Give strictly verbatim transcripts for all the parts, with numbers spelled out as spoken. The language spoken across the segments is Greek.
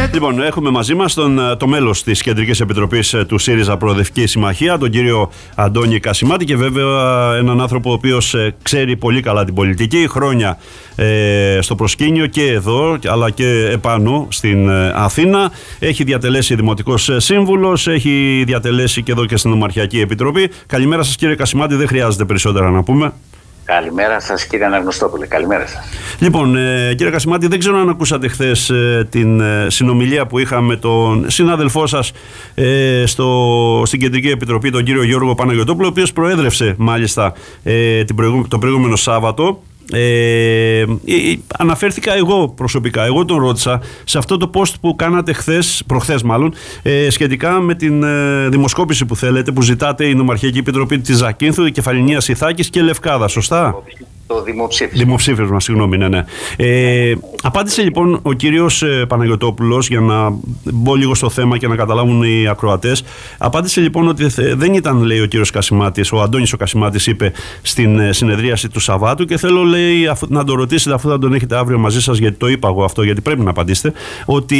Λοιπόν, έχουμε μαζί μας τον, το μέλος της Κεντρικής Επιτροπής του ΣΥΡΙΖΑ Προοδευτική Συμμαχία, τον κύριο Αντώνη Κασιμάτη, και βέβαια έναν άνθρωπο ο οποίος ξέρει πολύ καλά την πολιτική, χρόνια ε, στο προσκήνιο και εδώ αλλά και επάνω στην Αθήνα. Έχει διατελέσει δημοτικός σύμβουλος, έχει διατελέσει και εδώ και στην Νομαρχιακή Επιτροπή. Καλημέρα σας, κύριε Κασιμάτη, δεν χρειάζεται περισσότερα να πούμε. Καλημέρα σας, κύριε Αναγνωστόπουλε. Καλημέρα σας. Λοιπόν, ε, κύριε Κασιμάτη, δεν ξέρω αν ακούσατε χθες ε, την ε, συνομιλία που είχαμε με τον συνάδελφό σας ε, στο, στην Κεντρική Επιτροπή, τον κύριο Γιώργο Παναγιωτόπουλο, ο οποίος προέδρευσε μάλιστα ε, την προηγου, το προηγούμενο Σάββατο. Ε, ε, αναφέρθηκα εγώ προσωπικά, εγώ τον ρώτησα σε αυτό το post που κάνατε χθες, προχθές μάλλον, ε, σχετικά με την ε, δημοσκόπηση που θέλετε, που ζητάτε η Νομαρχιακή Επιτροπή της Ζακίνθου, Κεφαληνίας, Ιθάκης και Λευκάδα, σωστά? Το δημοψήφισμα. Δημοψήφισμα, συγγνώμη, ναι, ναι. Ε, απάντησε λοιπόν ο κύριος ε, Παναγιωτόπουλος, για να μπω λίγο στο θέμα και να καταλάβουν οι ακροατές. Απάντησε λοιπόν ότι δεν ήταν, λέει, ο κύριος Κασιμάτης, ο Αντώνης ο Κασιμάτης είπε στην ε, συνεδρίαση του Σαββάτου, και θέλω, λέει, αφού, να το ρωτήσετε, αφού θα τον έχετε αύριο μαζί σας, γιατί το είπα εγώ αυτό, γιατί πρέπει να απαντήσετε, ότι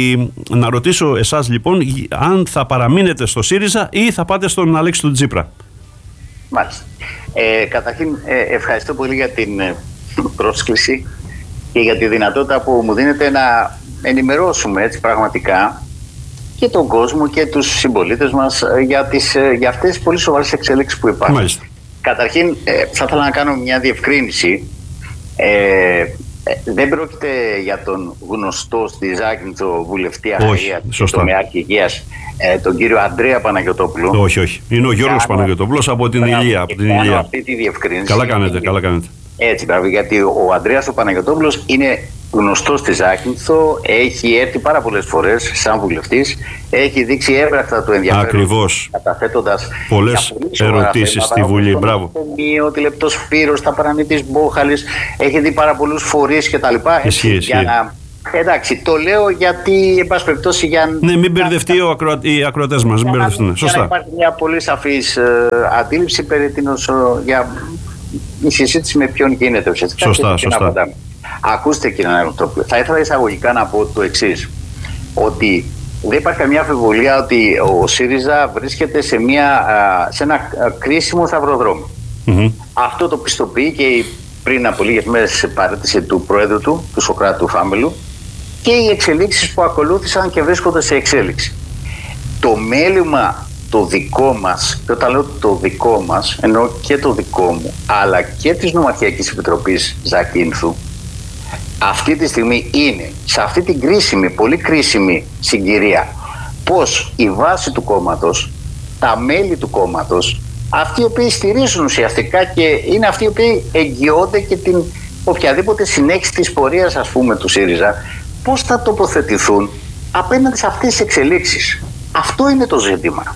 να ρωτήσω εσάς λοιπόν αν θα παραμείνετε στο ΣΥΡΙΖΑ ή θα πάτε στον Αλέξη του Τσίπρα. Μάλιστα. Ε, καταρχήν ε, ευχαριστώ πολύ για την ε, πρόσκληση και για τη δυνατότητα που μου δίνετε να ενημερώσουμε έτσι πραγματικά και τον κόσμο και τους συμπολίτες μας για, τις, ε, για αυτές τις πολύ σοβαρές εξέλιξεις που υπάρχουν. Μάλιστα. Καταρχήν ε, θα ήθελα να κάνω μια διευκρίνηση. Ε, ε, δεν πρόκειται για τον γνωστό στη Ζάκυνθο βουλευτή Αχαΐα και τομεάρχη υγείας, Ε, τον κύριο Ανδρέα Παναγιωτόπουλο. Όχι, όχι. Είναι ο Γιώργος κάνω... Παναγιωτόπουλος από την Ηλία. Από την Ηλία. Αυτή τη διευκρίνηση. Καλά κάνετε, καλά κάνετε. Έτσι, πράγμα, γιατί ο Ανδρέας ο Παναγιωτόπουλος είναι γνωστός στη Ζάκυνθο, έχει έρθει πάρα πολλές φορές σαν βουλευτής, έχει δείξει έμπρακτα το ενδιαφέρον. Ακριβώς. Καταθέτοντας πολλές ερωτήσεις στη Βουλή. Μπράβο. Το τηλεπτοσφύρος, τα παραμύθης Μπόχαλης, έχει δει πάρα πολλούς φορείς κτλ. Ισχύει, ισχύει. Εντάξει, το λέω γιατί, εν πάση περιπτώσει, για ναι, μην μπερδευτεί ο ακροα... οι ακροατές μας. Μην μπερδευτούν. Σωστά. Για να υπάρχει μια πολύ σαφής ε, αντίληψη περί τίνος, για η συζήτηση με ποιον γίνεται ουσιαστικά. Σωστά, σωστά. Ακούστε, κύριε Αναγνωστόπουλε, θα ήθελα εισαγωγικά να πω το εξής, ότι δεν υπάρχει καμία αμφιβολία ότι ο ΣΥΡΙΖΑ βρίσκεται σε, μια, σε ένα κρίσιμο σταυροδρόμιο. Mm-hmm. Αυτό το πιστοποιεί και η πριν από λίγες μέρες παρέτηση του Προέδρου του, του Σωκράτου Φάμελου, και οι εξελίξεις που ακολούθησαν και βρίσκονται σε εξέλιξη. Το μέλημα το δικό μας, και όταν λέω το δικό μας, εννοώ και το δικό μου, αλλά και της Νομαρχιακής Επιτροπής Ζακίνθου, αυτή τη στιγμή είναι σε αυτή την κρίσιμη, πολύ κρίσιμη συγκυρία, πως η βάση του κόμματος, τα μέλη του κόμματος, αυτοί οι οποίοι στηρίζουν ουσιαστικά και είναι αυτοί οι οποίοι εγγυώνται και την οποιαδήποτε συνέχιση της πορείας, ας πούμε, του ΣΥΡΙΖΑ, πώς θα τοποθετηθούν απέναντι σε αυτές τις εξελίξεις. Αυτό είναι το ζήτημα.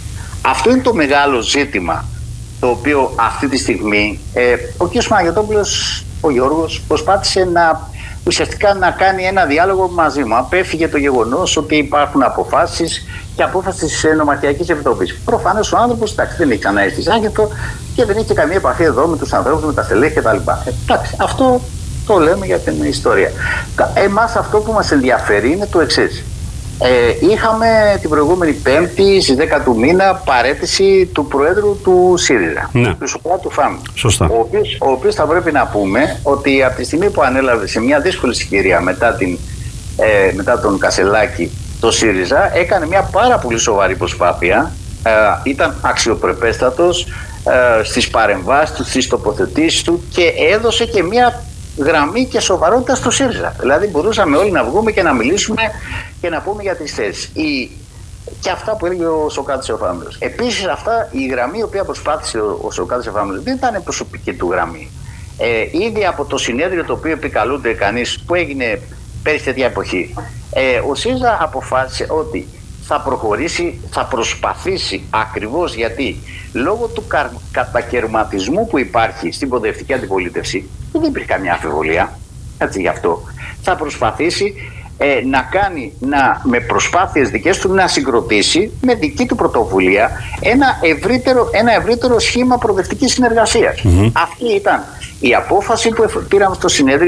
Αυτό είναι το μεγάλο ζήτημα, το οποίο αυτή τη στιγμή ε, ο κ. Παναγιωτόπουλος, ο Γιώργος, προσπάθησε να ουσιαστικά να κάνει ένα διάλογο μαζί μου. Απέφυγε το γεγονός ότι υπάρχουν αποφάσεις και απόφαση της Νομαρχιακής Επιτροπής. Προφανώς ο άνθρωπος, εντάξει, δεν έχει ξαναέρθει στη Ζάκυνθο και δεν έχει καμία επαφή εδώ με τους ανθρώπους, με τα στελέχη κτλ. Εντάξει, αυτό το λέμε για την ιστορία. Εμάς αυτό που μας ενδιαφέρει είναι το εξής. Ε, είχαμε την προηγούμενη Πέμπτη στις δέκα του μήνα παρέτηση του Προέδρου του ΣΥΡΙΖΑ, ναι, του Σωκράτου Φάμελου. Σωστά. Ο οποίος, ο οποίος θα πρέπει να πούμε ότι από τη στιγμή που ανέλαβε σε μια δύσκολη συγκυρία μετά, την, ε, μετά τον Κασελάκη το ΣΥΡΙΖΑ, έκανε μια πάρα πολύ σοβαρή προσπάθεια, ε, ήταν αξιοπρεπέστατος ε, στις παρεμβάσεις του, στις τοποθετήσεις του και έδωσε και μια γραμμή και σοβαρότητα στο ΣΥΡΙΖΑ. Δηλαδή μπορούσαμε όλοι να βγούμε και να μιλήσουμε και να πούμε για τις θέσεις. Η... Και αυτά που έλεγε ο Σωκράτης ο Φάμελος. Επίσης, αυτά, η γραμμή η οποία προσπάθησε ο, ο Σωκράτης ο Φάμελος δεν ήταν προσωπική του γραμμή. Ε, ήδη από το συνέδριο το οποίο επικαλούνται κανείς, που έγινε πέρυσι τέτοια εποχή, ε, ο ΣΥΡΙΖΑ αποφάσισε ότι θα προχωρήσει, θα προσπαθήσει, ακριβώς γιατί λόγω του κα, κατακαιρματισμού που υπάρχει στην προοδευτική αντιπολίτευση, δεν υπήρχε καμιά αμφιβολία, έτσι γι' αυτό, θα προσπαθήσει ε, να κάνει, να, με προσπάθειες δικές του, να συγκροτήσει με δική του πρωτοβουλία ένα ευρύτερο, ένα ευρύτερο σχήμα προοδευτικής συνεργασίας. Mm-hmm. Αυτή ήταν η απόφαση που πήραμε στο συνέδριο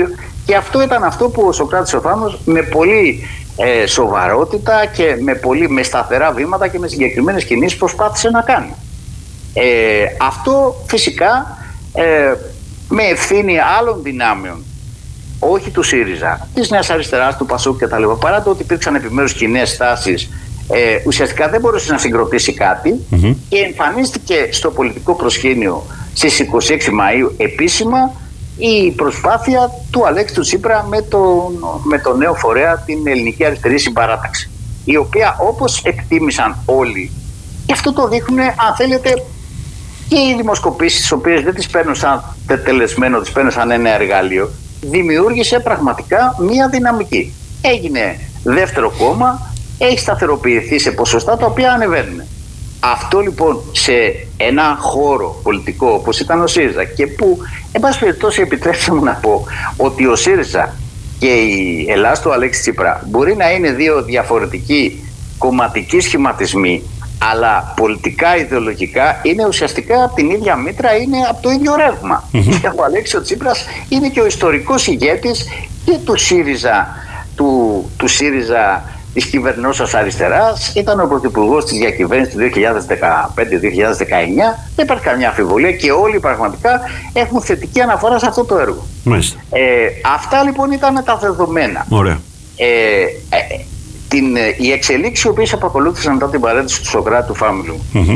Και αυτό ήταν αυτό που ο Σωκράτης ο Θάνος με πολύ ε, σοβαρότητα και με, πολύ, με σταθερά βήματα και με συγκεκριμένες κινήσεις προσπάθησε να κάνει. Ε, αυτό φυσικά ε, με ευθύνη άλλων δυνάμεων, όχι του ΣΥΡΙΖΑ, της Νέας Αριστεράς, του ΠΑΣΟΚ κτλ. Παρά το ότι υπήρξαν επιμέρους κοινές στάσεις, ε, ουσιαστικά δεν μπορούσε να συγκροτήσει κάτι mm-hmm. και εμφανίστηκε στο πολιτικό προσκήνιο στις είκοσι έξι Μαΐου επίσημα η προσπάθεια του Αλέξη του Τσίπρα με τον, με τον νέο φορέα, την Ελληνική Αριστερή Συμπαράταξη, η οποία, όπως εκτίμησαν όλοι, και αυτό το δείχνουν, αν θέλετε, και οι δημοσκοπήσεις, τις οποίες δεν τις παίρνουν σαν τελεσμένο, τις παίρνουν σαν ένα εργαλείο, δημιούργησε πραγματικά μία δυναμική. Έγινε δεύτερο κόμμα, έχει σταθεροποιηθεί σε ποσοστά τα οποία ανεβαίνουν. Αυτό λοιπόν σε ένα χώρο πολιτικό όπως ήταν ο ΣΥΡΙΖΑ, και που, εν πάση περιπτώσει, επιτρέψτε μου να πω ότι ο ΣΥΡΙΖΑ και η Ελλάδα του Αλέξη Τσίπρα μπορεί να είναι δύο διαφορετικοί κομματικοί σχηματισμοί, αλλά πολιτικά, ιδεολογικά είναι ουσιαστικά από την ίδια μήτρα, είναι από το ίδιο ρεύμα. Mm-hmm. Ο Αλέξης ο Τσίπρας είναι και ο ιστορικός ηγέτης και του ΣΥΡΙΖΑ, του, του ΣΥΡΙΖΑ της κυβερνώσας αριστεράς, ήταν ο πρωθυπουργός της διακυβέρνησης του δύο χιλιάδες δεκαπέντε δύο χιλιάδες δεκαεννιά. Δεν υπάρχει καμιά αμφιβολία και όλοι πραγματικά έχουν θετική αναφορά σε αυτό το έργο. Ε, αυτά λοιπόν ήταν τα δεδομένα. Ωραία. Ε, ε, την, οι εξελίξεις οι οποίες απακολούθησαν μετά την παρέτηση του Σωκράτη του Φάμιλου, mm-hmm.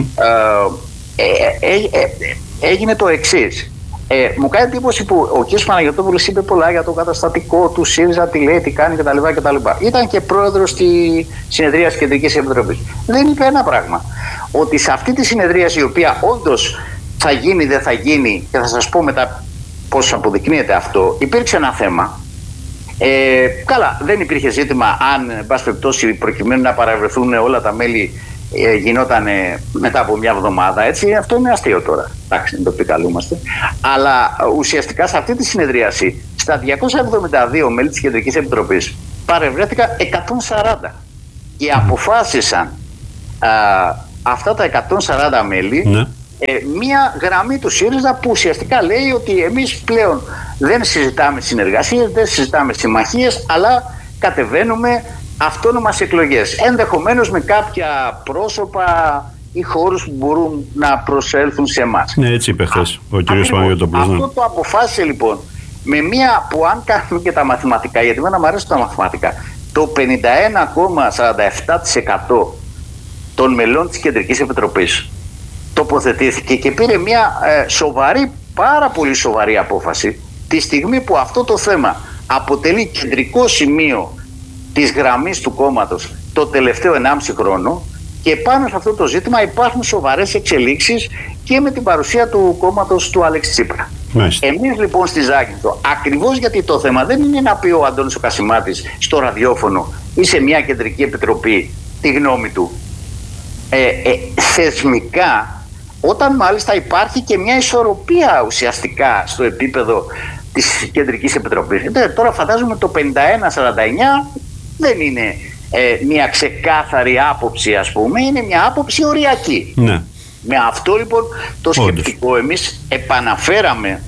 ε, ε, ε, ε, έγινε το εξής. Ε, μου κάνει εντύπωση που ο κ. Παναγιωτόπουλος είπε πολλά για το καταστατικό του ΣΥΡΙΖΑ, τι λέει, τι κάνει κτλ. κτλ. Ήταν και πρόεδρος στη συνεδρία της Κεντρικής Επιτροπής. Δεν είπε ένα πράγμα. Ότι σε αυτή τη συνεδρία, η οποία όντως θα γίνει, δεν θα γίνει, και θα σας πω μετά πώς αποδεικνύεται αυτό, υπήρξε ένα θέμα. Ε, καλά, δεν υπήρχε ζήτημα αν, εν πάση περιπτώσει, προκειμένου να παραβρεθούν όλα τα μέλη, ε, γινόταν μετά από μια εβδομάδα, έτσι. Αυτό είναι αστείο τώρα. Εντάξει, δεν το επικαλούμαστε. Αλλά ουσιαστικά σε αυτή τη συνεδρίαση, στα διακόσια εβδομήντα δύο μέλη της Κεντρικής Επιτροπής, παρευρέθηκαν εκατόν σαράντα και αποφάσισαν α, αυτά τα εκατόν σαράντα μέλη. Ναι. Ε, μία γραμμή του ΣΥΡΙΖΑ που ουσιαστικά λέει ότι εμείς πλέον δεν συζητάμε συνεργασίες, δεν συζητάμε συμμαχίες, αλλά κατεβαίνουμε αυτόνομας εκλογές, ενδεχομένως με κάποια πρόσωπα ή χώρους που μπορούν να προσέλθουν σε εμάς. Ναι, έτσι είπε χθες ο κ. Παναγιωτόπουλος. Αυτό το αποφάσισε λοιπόν με μία που, αν κάνουμε και τα μαθηματικά, γιατί εμένα μου αρέσουν τα μαθηματικά, το πενήντα ένα κόμμα σαράντα επτά τοις εκατό των μελών της Κεντρικής Επιτροπής τοποθετήθηκε και πήρε μια ε, σοβαρή, πάρα πολύ σοβαρή απόφαση τη στιγμή που αυτό το θέμα αποτελεί κεντρικό σημείο της γραμμής του κόμματος το τελευταίο ενάμιση χρόνο, και πάνω σε αυτό το ζήτημα υπάρχουν σοβαρές εξελίξεις και με την παρουσία του κόμματος του Αλέξη Τσίπρα. Μάλιστα. Εμείς λοιπόν στη Ζάκυνθο, ακριβώς γιατί το θέμα δεν είναι να πει ο Αντώνης ο Κασιμάτης στο ραδιόφωνο ή σε μια κεντρική επιτροπή τη γνώμη του, ε, ε, θεσμικά, όταν μάλιστα υπάρχει και μια ισορροπία ουσιαστικά στο επίπεδο της Κεντρικής Επιτροπής. Ε, τώρα φαντάζομαι το πενήντα ένα σαράντα εννιά δεν είναι ε, μια ξεκάθαρη άποψη, ας πούμε, είναι μια άποψη οριακή. Ναι. Με αυτό λοιπόν το σκεπτικό Όντως. εμείς επαναφέραμε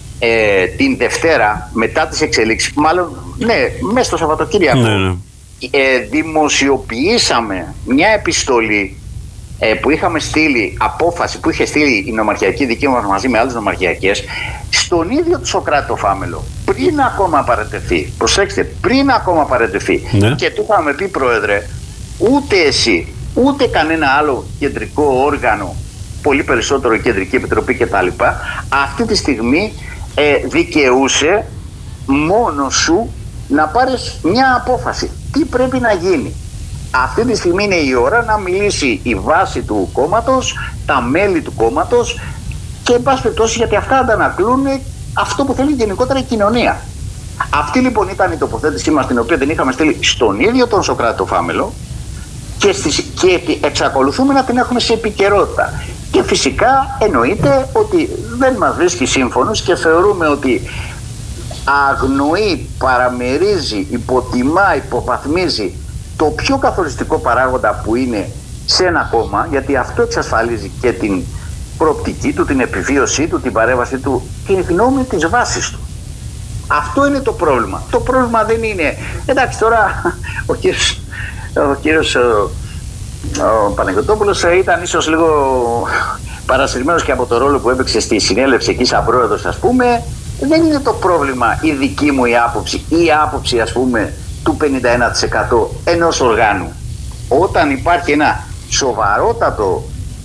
ε, την Δευτέρα μετά τις εξελίξεις, μάλλον ναι, μέσα στο Σαββατοκύριακο, ναι, ναι. Ε, δημοσιοποιήσαμε μια επιστολή ε, που είχαμε στείλει, απόφαση που είχε στείλει η νομαρχιακή δική μας μαζί με άλλες νομαρχιακές, στον ίδιο του Σωκράτη το Φάμελο, πριν ακόμα παραιτεθεί. Προσέξτε, πριν ακόμα παραιτεθεί. Ναι. Και του είχαμε πει, Πρόεδρε, ούτε εσύ, ούτε κανένα άλλο κεντρικό όργανο, πολύ περισσότερο η Κεντρική Επιτροπή κτλ., αυτή τη στιγμή ε, δικαιούσε μόνο σου να πάρεις μια απόφαση. Τι πρέπει να γίνει. Αυτή τη στιγμή είναι η ώρα να μιλήσει η βάση του κόμματος, τα μέλη του κόμματος, και εν πάση περιπτώσει, γιατί αυτά αντανακλούν αυτό που θέλει γενικότερα η κοινωνία. Αυτή λοιπόν ήταν η τοποθέτησή μας, την οποία την είχαμε στείλει στον ίδιο τον Σωκράτη το Φάμελο, και, στις, και εξακολουθούμε να την έχουμε σε επικαιρότητα. Και φυσικά εννοείται ότι δεν μας βρίσκει σύμφωνος και θεωρούμε ότι αγνοεί, παραμερίζει, υποτιμά, υποβαθμίζει το πιο καθοριστικό παράγοντα που είναι σε ένα κόμμα, γιατί αυτό εξασφαλίζει και την προοπτική του, την επιβίωσή του, την παρέμβαση του, την γνώμη της βάσης του. Αυτό είναι το πρόβλημα. Το πρόβλημα δεν είναι. Εντάξει, τώρα ο κύριος, ο κύριος ο, ο Παναγιωτόπουλος ήταν ίσως λίγο παρασυρμένος και από το ρόλο που έπαιξε στη συνέλευση εκεί σαν πρόεδρος, ας πούμε. Δεν είναι το πρόβλημα η δική μου η άποψη ή η άποψη, ας πούμε, του πενήντα ένα τοις εκατό ενός οργάνου. Όταν υπάρχει ένα σοβαρότατο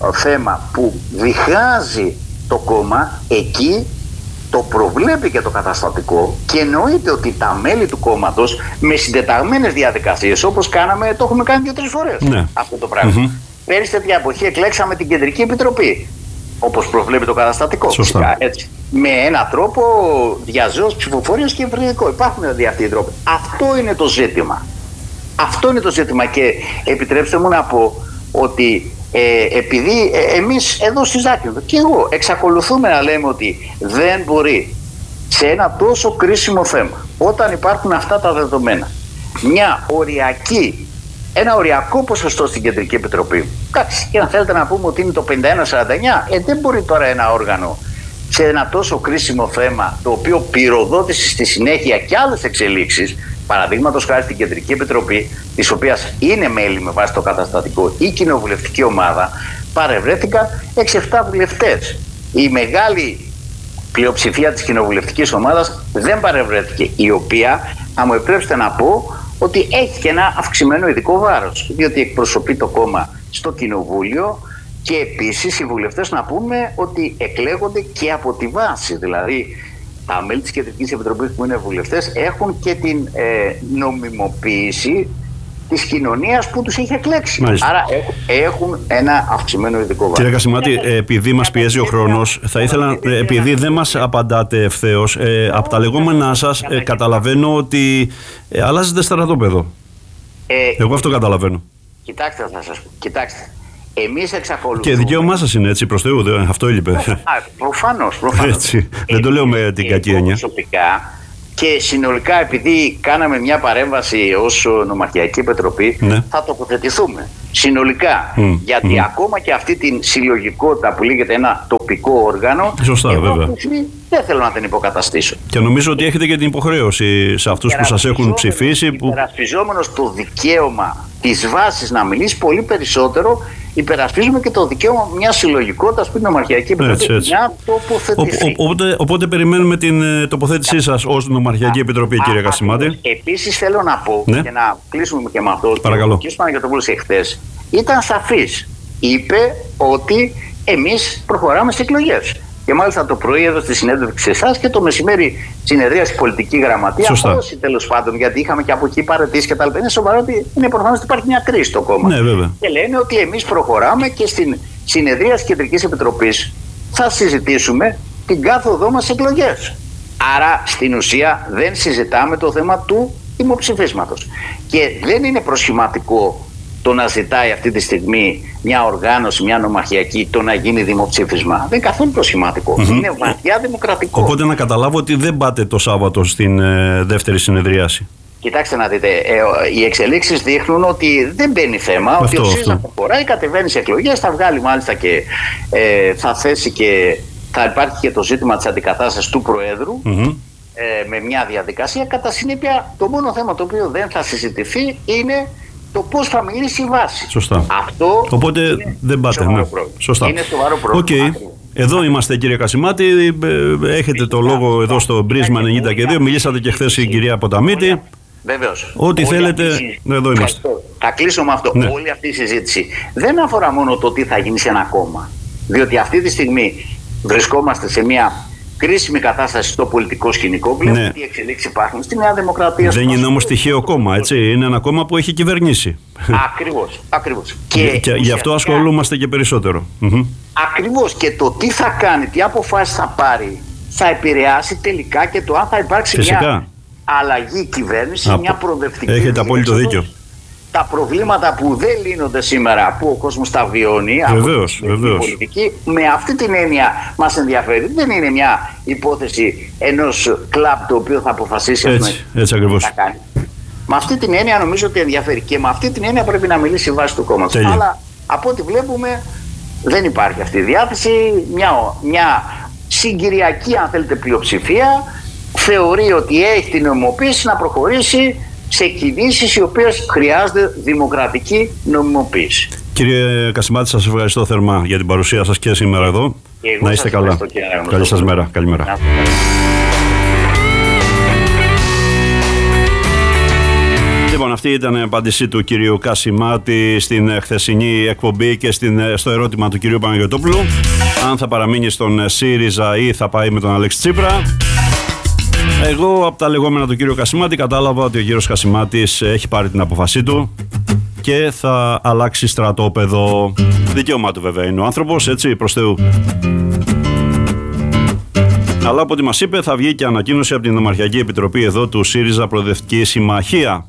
θέμα που διχάζει το κόμμα, εκεί το προβλέπει και το καταστατικό και εννοείται ότι τα μέλη του κόμματος με συντεταγμένες διαδικασίες, όπως κάναμε, το έχουμε κάνει δύο-τρεις φορές, ναι, αυτό το πράγμα. Mm-hmm. Πέρυσι τέτοια εποχή εκλέξαμε την Κεντρική Επιτροπή, όπως προβλέπει το καταστατικό. Φυσικά, έτσι. Με έναν τρόπο διαζώος ψηφοφορίας και ευρυδικό. Υπάρχουν δηλαδή αυτοί οι τρόποι. Αυτό είναι το ζήτημα. Αυτό είναι το ζήτημα και επιτρέψτε μου να πω ότι ε, επειδή ε, εμείς εδώ στη Ζάκυνθο και εγώ εξακολουθούμε να λέμε ότι δεν μπορεί σε ένα τόσο κρίσιμο θέμα, όταν υπάρχουν αυτά τα δεδομένα, μια οριακή, ένα οριακό ποσοστό στην Κεντρική Επιτροπή, εντάξει, και αν θέλετε να πούμε ότι είναι το πενήντα ένα σαράντα εννιά, ε, δεν μπορεί τώρα ένα όργανο σε ένα τόσο κρίσιμο θέμα, το οποίο πυροδότησε στη συνέχεια και άλλες εξελίξεις, παραδείγματος χάρη στην Κεντρική Επιτροπή, της οποίας είναι μέλη με βάση το καταστατικό η κοινοβουλευτική ομάδα, παρευρέθηκαν έξι εφτά βουλευτές. Η μεγάλη πλειοψηφία της κοινοβουλευτικής ομάδας δεν παρευρέθηκε, η οποία, θα μου επιτρέψετε να πω, ότι έχει και ένα αυξημένο ειδικό βάρος, διότι εκπροσωπεί το κόμμα στο κοινοβούλιο και επίσης οι βουλευτές, να πούμε, ότι εκλέγονται και από τη βάση. Δηλαδή τα μέλη της Κεντρικής Επιτροπής που είναι βουλευτές έχουν και την ε, νομιμοποίηση της κοινωνίας που τους έχει εκλέξει. Μάλιστα. Άρα έχουν ένα αυξημένο ειδικό βάρος. Κύριε Κασιμάτη, επειδή μας πιέζει ο χρόνος, θα ήθελα, επειδή δεν μας απαντάτε ευθέως, ε, από τα λεγόμενά σας ε, καταλαβαίνω ότι ε, αλλάζετε στρατόπεδο. Ε, Εγώ αυτό καταλαβαίνω. Κοιτάξτε, θα σας πω. Κοιτάξτε. Εμείς εξακολουθούμε. Και δικαίωμά σας είναι, έτσι, προς Θεού, αυτό έλειπε. Προφανώς, προφανώς. Έτσι. Δεν το λέω με την κακή έννοια. Προσωπικά και συνολικά, επειδή κάναμε μια παρέμβαση ως Νομαρχιακή Επιτροπή, ναι, θα τοποθετηθούμε συνολικά. Mm. Γιατί mm. ακόμα και αυτή την συλλογικότητα που λέγεται ένα τοπικό όργανο, σωστά, εγώ βέβαια, δεν θέλω να την υποκαταστήσω. Και νομίζω ότι έχετε και την υποχρέωση σε αυτούς που σας έχουν ψηφίσει. Που... Υπερασπιζόμενος το δικαίωμα της βάσης να μιλήσει πολύ περισσότερο, υπερασπίζουμε και το δικαίωμα μια συλλογικότητα που είναι Νομαρχιακή Επιτροπή. Μια τοποθέτηση. Οπότε, οπότε περιμένουμε την τοποθέτησή σας ως Νομαρχιακή Επιτροπή, α, κύριε Κασιμάτη. Επίσης θέλω να πω, ναι, και να κλείσουμε και με αυτό. Παρακαλώ. Ο κ. Παναγιωτόπουλος εχθές ήταν σαφής. Είπε ότι εμείς προχωράμε σε εκλογές. Και μάλιστα το πρωί εδώ στη συνέντευξη σε εσάς και το μεσημέρι συνεδρία στη πολιτική γραμματεία. Όσοι τέλος πάντων, γιατί είχαμε και από εκεί παρετήσει και τα λοιπά. Είναι σοβαρό ότι είναι προφανώς ότι υπάρχει μια κρίση στο κόμμα. Ναι, βέβαια. Και λένε ότι εμείς προχωράμε και στην συνεδρία της Κεντρικής Επιτροπής θα συζητήσουμε την κάθοδό μας εκλογές. Άρα στην ουσία δεν συζητάμε το θέμα του δημοψηφίσματος. Και δεν είναι προσχηματικό το να ζητάει αυτή τη στιγμή μια οργάνωση, μια νομαρχιακή, το να γίνει δημοψήφισμα. Δεν είναι καθόλου προσχηματικό. Mm-hmm. Είναι βαθιά δημοκρατικό. Οπότε να καταλάβω ότι δεν πάτε το Σάββατο στην ε, δεύτερη συνεδρίαση. Κοιτάξτε να δείτε, ε, οι εξελίξεις δείχνουν ότι δεν μπαίνει θέμα, αυτό, ότι ο ΣΥΡΙΖΑ προχωράει, κατεβαίνει σε εκλογές, θα βγάλει μάλιστα και ε, θα θέσει και θα υπάρχει και το ζήτημα της αντικατάστασης του Προέδρου. Mm-hmm. ε, με μια διαδικασία. Κατά συνέπεια, το μόνο θέμα το οποίο δεν θα συζητηθεί είναι το πώς θα μιλήσει η βάση. Σωστά. Αυτό οπότε είναι δεν πάτε. σοβαρό Ναι. πρόβλημα. Σωστά. Είναι σοβαρό πρόβλημα. Okay. Εδώ είμαστε, κύριε Κασιμάτη. Έχετε το λόγο εδώ στο Μπρίσμα ενενήντα και δύο. Μιλήσατε και χθες η κυρία Ποταμίτη. Βεβαίως. Ό,τι Όλη θέλετε, αυτή... εδώ είμαστε. Θα κλείσω με αυτό. Ναι. Όλη αυτή η συζήτηση δεν αφορά μόνο το τι θα γίνει σε ένα κόμμα. Διότι αυτή τη στιγμή βρισκόμαστε σε μια κρίσιμη κατάσταση στο πολιτικό σκηνικό. Βλέπουμε ναι. τι εξελίξεις υπάρχουν στη Νέα Δημοκρατία. Δεν είναι όμως τυχαίο κόμμα, έτσι. Είναι ένα κόμμα που έχει κυβερνήσει. Ακριβώς. Ακριβώς. Και, και, και γι' αυτό ασχολούμαστε και περισσότερο. Ακριβώς. Και το τι θα κάνει, τι αποφάσεις θα πάρει, θα επηρεάσει τελικά και το αν θα υπάρξει Φυσικά. μια αλλαγή κυβέρνηση, μια προοδευτική. Έχετε απόλυτο δίκιο. Τα προβλήματα που δεν λύνονται σήμερα, που ο κόσμος τα βιώνει, βεβαίως, από την πολιτική, με αυτή την έννοια μας ενδιαφέρει. Δεν είναι μια υπόθεση ενός κλαμπ το οποίο θα αποφασίσει έτσι, έτσι ακριβώς. να κάνει. Με αυτή την έννοια νομίζω ότι ενδιαφέρει και με αυτή την έννοια πρέπει να μιλήσει η βάση του κόμματος. Τέλεια. Αλλά από ό,τι βλέπουμε δεν υπάρχει αυτή η διάθεση. Μια, μια συγκυριακή, αν θέλετε, πλειοψηφία θεωρεί ότι έχει την νομιμοποίηση να προχωρήσει σε κινήσεις οι οποίες χρειάζονται δημοκρατική νομιμοποίηση. Κύριε Κασιμάτη, σας ευχαριστώ θερμά για την παρουσία σας και σήμερα εδώ. Να είστε καλά. Καλή σας μέρα. Καλημέρα. Λοιπόν, αυτή ήταν η απάντησή του κυρίου Κασιμάτη στην χθεσινή εκπομπή και στην, στο ερώτημα του κυρίου Παναγιωτόπουλου. Αν θα παραμείνει στον ΣΥΡΙΖΑ ή θα πάει με τον Αλέξη Τσίπρα. Εγώ από τα λεγόμενα του κύριου Κασιμάτη κατάλαβα ότι ο κύριος Κασιμάτης έχει πάρει την απόφασή του και θα αλλάξει στρατόπεδο. Δικαίωμά του βέβαια είναι ο άνθρωπος, έτσι, προς Θεού. Αλλά από ό,τι μας είπε θα βγει και ανακοίνωση από την Νομαρχιακή Επιτροπή εδώ του ΣΥΡΙΖΑ Προοδευτική Συμμαχία.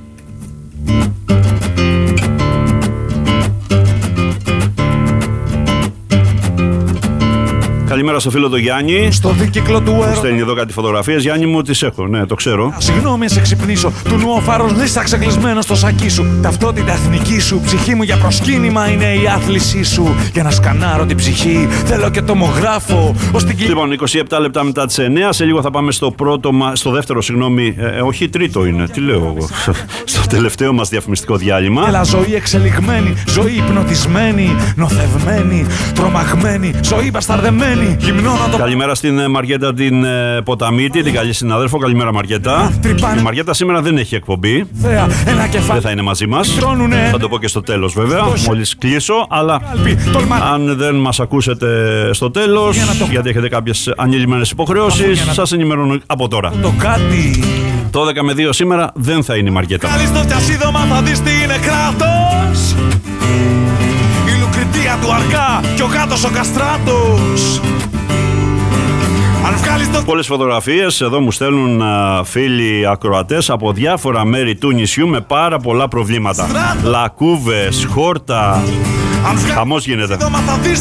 Καλημέρα στο φίλο του Γιάννη. Στο δίκυκλο του έρωτα. Στέλνει εδώ κάτι φωτογραφίες. Γιάννη μου, τις έχω. Ναι, το ξέρω. Συγγνώμη, σε ξυπνήσω. Του νου ο φάρος λίσταξε κλεισμένο στο σακί σου. Ταυτότητα εθνική σου. Ψυχή μου για προσκύνημα είναι η άθλησή σου. Για να σκανάρω την ψυχή, θέλω και τομογράφο. Την... Λοιπόν, είκοσι επτά λεπτά μετά τις εννιά. Σε λίγο θα πάμε στο πρώτο, στο δεύτερο, συγγνώμη. Ε, όχι, τρίτο είναι. Τι λέω εγώ. Στο τελευταίο μας διαφημιστικό διάλειμμα. Έλα, ζωή εξελιγμένη. Ζωή υπνοτισμένη. Νοθευμένη. Τρομαγμένη. Ζωή μπασταρδεμένη. Το... Καλημέρα στην Μαριέτα την ε, Ποταμίτη, την καλή συνάδελφο. Καλημέρα, Μαριέτα. Τρυπάνε. Η Μαριέτα σήμερα δεν έχει εκπομπή. Θέα, ένα κεφάλι. Δεν θα είναι μαζί μας. Τρώνουνε. Θα το πω και στο τέλος βέβαια, μόλις κλείσω. Αλλά Τολμα... αν δεν μας ακούσετε στο τέλος, για το... γιατί έχετε κάποιες ανηλυμένες υποχρεώσεις, να... σας ενημερώνω από τώρα. Το κάτι. Το δέκα με δύο σήμερα δεν θα είναι η Μαριέτα. Καλή στο φτιασίδωμα θα δεις τι είναι κράτος. Η Λουκριτία του Αρκά και ο γάτος ο Καστράτος. Το... Πολλές φωτογραφίες εδώ μου στέλνουν α, φίλοι ακροατές από διάφορα μέρη του νησιού με πάρα πολλά προβλήματα. Στράτο. Λακκούβες, χόρτα. Χαμός γίνεται. Θα δεις